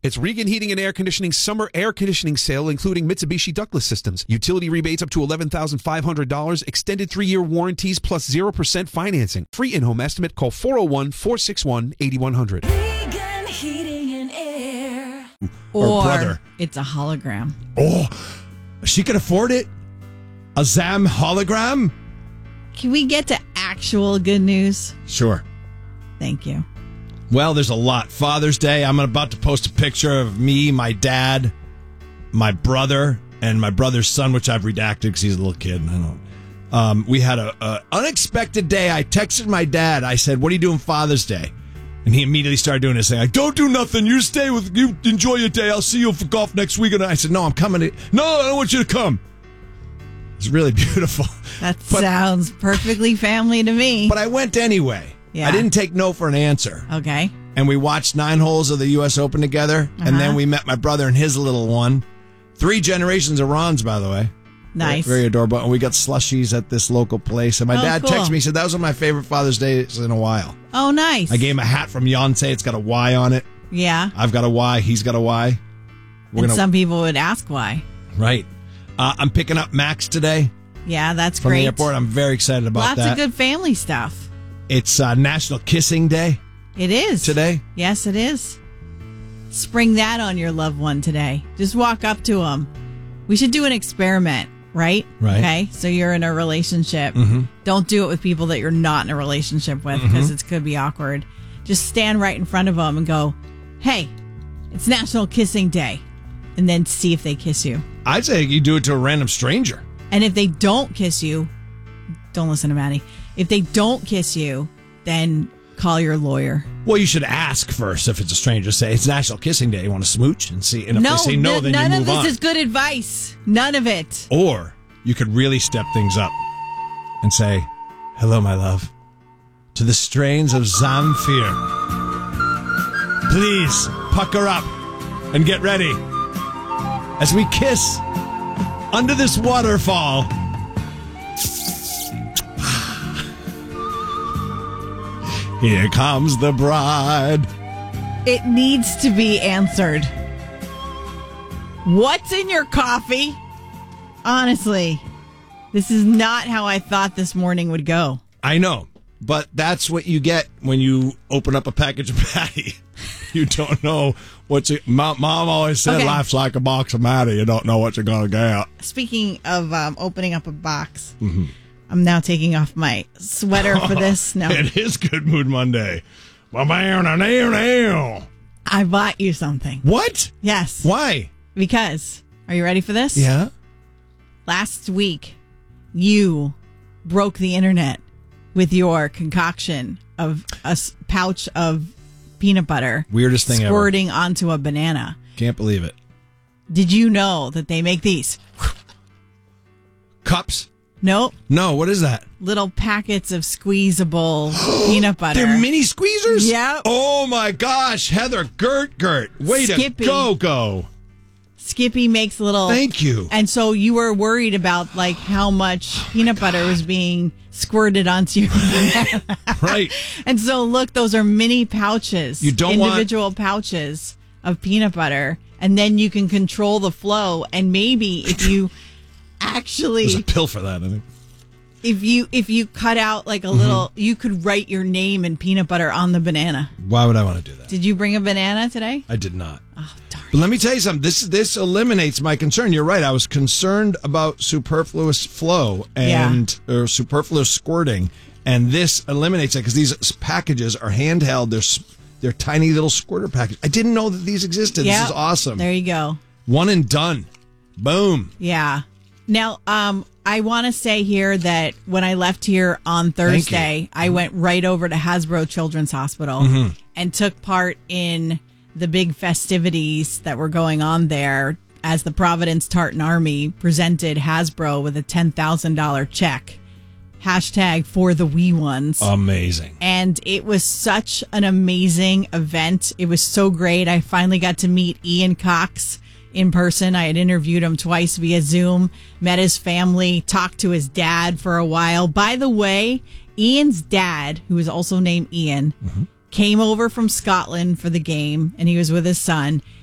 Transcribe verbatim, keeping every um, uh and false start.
It's Regan Heating and Air Conditioning Summer Air Conditioning Sale, including Mitsubishi ductless systems. Utility rebates up to eleven thousand five hundred dollars. Extended three-year warranties plus zero percent financing. Free in-home estimate. Call four oh one, four six one, eight one zero zero. Regan Heating and Air. Or, Or brother. it's a hologram. Oh, she can afford it? A Zam hologram? Can we get to actual good news? Sure. Thank you. Well, there's a lot. Father's Day, I'm about to post a picture of me, my dad, my brother, and my brother's son, which I've redacted because he's a little kid. I don't. Um, we had a, a unexpected day. I texted my dad. I said, "What are you doing Father's Day?" And he immediately started doing this thing. Like, "Don't do nothing. You stay with. You enjoy your day. I'll see you for golf next week." And I said, "No, I'm coming. To, no, I don't want you to come." It's really beautiful. That But- sounds perfectly family to me. But I went anyway. Yeah. I didn't take no for an answer. Okay. And we watched nine holes of the U S Open together. Uh-huh. And then we met my brother and his little one. Three generations of Rons, by the way. Nice. Very, very adorable. And we got slushies at this local place. And my Oh, dad cool. texted me, he said, that was one of my favorite Father's Days in a while. Oh, nice. I gave him a hat from Yonsei. It's got a Y on it. Yeah. I've got a Y. He's got a Y. We're And gonna, some people would ask why. Right. Uh, I'm picking up Max today Yeah, that's from great. the airport. I'm very excited about Lots that. of good family stuff. It's uh, National Kissing Day It is. today. Yes, it is. Spring that on your loved one today. Just walk up to them. We should do an experiment, right? Right. Okay. So you're in a relationship. Mm-hmm. Don't do it with people that you're not in a relationship with because it could be awkward. Just stand right in front of them and go, "Hey, it's National Kissing Day," and then see if they kiss you. I'd say you do it to a random stranger. And if they don't kiss you, don't listen to Maddie. If they don't kiss you, then call your lawyer. Well, you should ask first if it's a stranger. Say, it's National Kissing Day. You want to smooch? And see. And if no, they say no, n- then none you of move this on. is good advice. None of it. Or you could really step things up and say, "Hello, my love. To the strains of Zamfir. Please pucker up and get ready as we kiss under this waterfall." Here comes the bride. It needs to be answered. What's in your coffee? Honestly, this is not how I thought this morning would go. I know, but that's what you get when you open up a package of Matty. You don't know what you... Mom, Mom always said, Okay. life's like a box of Matty. You don't know what you're going to get. Speaking of um, opening up a box, Mm-hmm. I'm now taking off my sweater for this. No, It is Good Mood Monday. What? I bought you something. Yes. Why? Because, are you ready for this? Yeah. Last week, you broke the internet with your concoction of a s- pouch of peanut butter Weirdest thing ever. squirting onto a banana. Can't believe it. Did you know that they make these? Cups? Nope. No, what is that? Little packets of squeezable peanut butter. They're mini squeezers? Yep. Oh my gosh, Heather, Gert, Gert. Way Skippy. to go, go. Skippy makes little... Thank you. And so you were worried about like how much peanut butter was being squirted onto your banana. Right. And so look, those are mini pouches. You don't want- individual pouches of peanut butter, and then you can control the flow. And maybe if you actually, There's a pill for that, I think. if you if you cut out like a Mm-hmm. little, you could write your name in peanut butter on the banana. Why would I want to do that? Did you bring a banana today? I did not. Oh darn! But let me tell you something. This this eliminates my concern. You're right. I was concerned about superfluous flow and or superfluous squirting, and this eliminates it because these packages are handheld. They're s- they're tiny little squirter packages. I didn't know that these existed. Yep. This is awesome. There you go. One and done. Boom. Yeah. Now, um, I want to say here that when I left here on Thursday, I went right over to Hasbro Children's Hospital Mm-hmm. and took part in the big festivities that were going on there as the Providence Tartan Army presented Hasbro with a ten thousand dollars check. Hashtag for the wee ones. Amazing. And it was such an amazing event. It was so great. I finally got to meet Ian Cox in person. I had interviewed him twice via Zoom, met his family, talked to his dad for a while. By the way, Ian's dad, who is also named Ian, came over from Scotland for the game, and he was with his son.